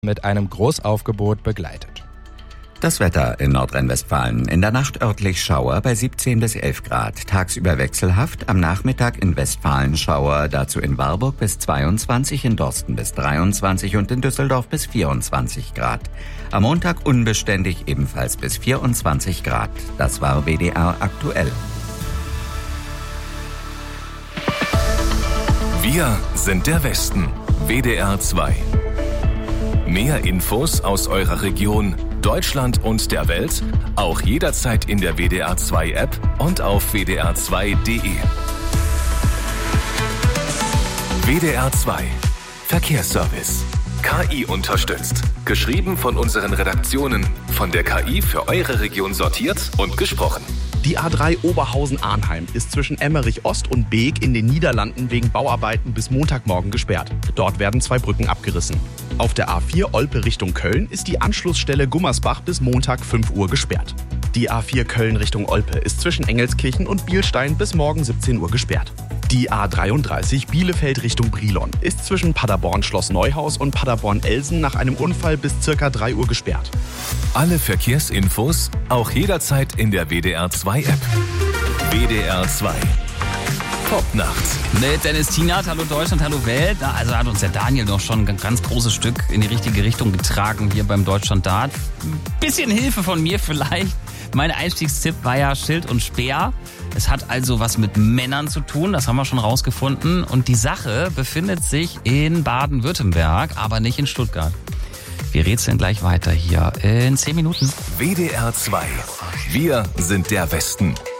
mit einem Großaufgebot begleitet. Das Wetter in Nordrhein-Westfalen. In der Nacht örtlich Schauer bei 17 bis 11 Grad. Tagsüber wechselhaft. Am Nachmittag in Westfalen Schauer. Dazu in Warburg bis 22, in Dorsten bis 23 und in Düsseldorf bis 24 Grad. Am Montag unbeständig ebenfalls bis 24 Grad. Das war WDR aktuell. Wir sind der Westen. WDR 2. Mehr Infos aus eurer Region, Deutschland und der Welt, auch jederzeit in der WDR 2 App und auf wdr2.de. WDR 2 Verkehrsservice. KI unterstützt. Geschrieben von unseren Redaktionen. Von der KI für eure Region sortiert und gesprochen. Die A3 Oberhausen-Arnheim ist zwischen Emmerich Ost und Beek in den Niederlanden wegen Bauarbeiten bis Montagmorgen gesperrt. Dort werden 2 Brücken abgerissen. Auf der A4 Olpe Richtung Köln ist die Anschlussstelle Gummersbach bis Montag 5 Uhr gesperrt. Die A4 Köln Richtung Olpe ist zwischen Engelskirchen und Bielstein bis morgen 17 Uhr gesperrt. Die A33 Bielefeld Richtung Brilon ist zwischen Paderborn Schloss Neuhaus und Paderborn Elsen nach einem Unfall bis ca. 3 Uhr gesperrt. Alle Verkehrsinfos auch jederzeit in der WDR 2 App. WDR 2 Popnacht. Mit Dennis Tienert, hallo Deutschland, hallo Welt. Also hat uns der Daniel noch schon ein ganz großes Stück in die richtige Richtung getragen hier beim Deutschland Dart. Bisschen Hilfe von mir vielleicht. Mein Einstiegstipp war ja Schild und Speer. Es hat also was mit Männern zu tun, das haben wir schon rausgefunden. Und die Sache befindet sich in Baden-Württemberg, aber nicht in Stuttgart. Wir rätseln gleich weiter hier in 10 Minuten. WDR 2. Wir sind der Westen.